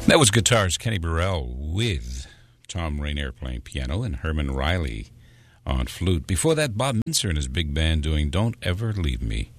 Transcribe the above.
That was guitarist Kenny Burrell with Tom Rainier playing piano and Herman Riley on flute. Before that, Bob Mincer and his big band doing Don't Ever Leave Me.